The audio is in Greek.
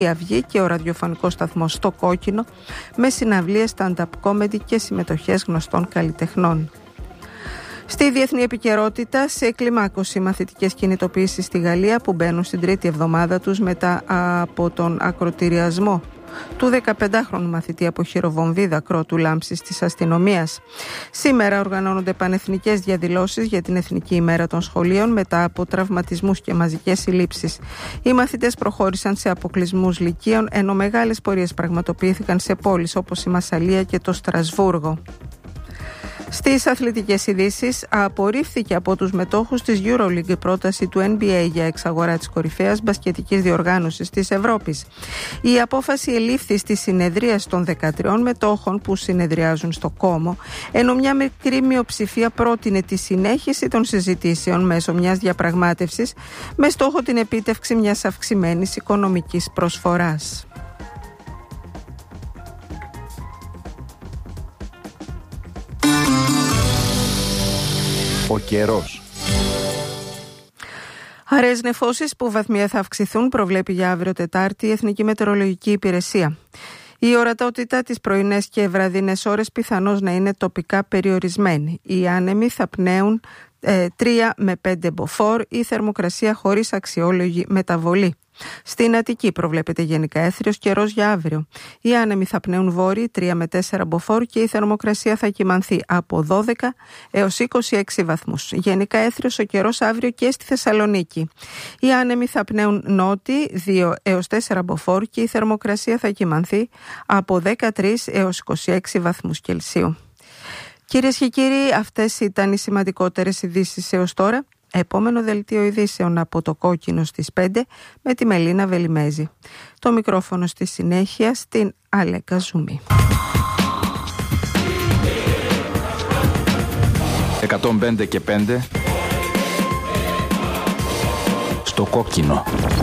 η Αυγή και ο ραδιοφωνικός σταθμός Στο Κόκκινο, με συναυλίες, stand-up comedy και συμμετοχές γνωστών καλλιτεχνών. Στη διεθνή επικαιρότητα, σε κλιμάκωση μαθητικές κινητοποιήσεις στη Γαλλία που μπαίνουν στην τρίτη εβδομάδα τους μετά από τον ακροτηριασμό του 15χρονου μαθητή από χειροβομβίδα κρότου λάμψης της αστυνομίας. Σήμερα οργανώνονται πανεθνικές διαδηλώσεις για την Εθνική ημέρα των σχολείων μετά από τραυματισμούς και μαζικές συλλήψεις. Οι μαθητές προχώρησαν σε αποκλεισμούς λυκείων, ενώ μεγάλες πορείες πραγματοποιήθηκαν σε πόλεις όπως η Μασσαλία και το Στρασβούργο. Στις αθλητικές ειδήσεις, απορρίφθηκε από τους μετόχους της EuroLeague η πρόταση του NBA για εξαγορά της κορυφαίας μπασκετικής διοργάνωσης της Ευρώπης. Η απόφαση ελήφθη στη συνεδρίαση των 13 μετόχων που συνεδριάζουν στο Κόμο, ενώ μια μικρή μειοψηφία πρότεινε τη συνέχιση των συζητήσεων μέσω μιας διαπραγμάτευσης με στόχο την επίτευξη μιας αυξημένης οικονομικής προσφοράς. Ο καιρός. Αραιές νεφώσεις που βαθμία θα αυξηθούν, προβλέπει για αύριο Τετάρτη η Εθνική Μετεωρολογική Υπηρεσία. Η ορατότητα τις πρωινές και βραδινές ώρες πιθανώς να είναι τοπικά περιορισμένη. Οι άνεμοι θα πνέουν 3 με 5 μποφόρ, η θερμοκρασία χωρίς αξιόλογη μεταβολή. Στην Αττική προβλέπεται γενικά έθριος καιρός για αύριο. Οι άνεμοι θα πνέουν βόρειοι 3 με 4 μποφόρ και η θερμοκρασία θα κυμανθεί από 12 έως 26 βαθμούς. Γενικά έθριος ο καιρός αύριο και στη Θεσσαλονίκη. Οι άνεμοι θα πνέουν νότιοι 2 έως 4 μποφόρ και η θερμοκρασία θα κυμανθεί από 13 έως 26 βαθμούς Κελσίου. Κυρίες και κύριοι, αυτές ήταν οι σημαντικότερες ειδήσεις έως τώρα. Επόμενο δελτίο ειδήσεων από το Κόκκινο στις 5 με τη Μελίνα Βελιμέζη. Το μικρόφωνο στη συνέχεια στην Αλέκα Ζουμί. 105 και 5 στο Κόκκινο.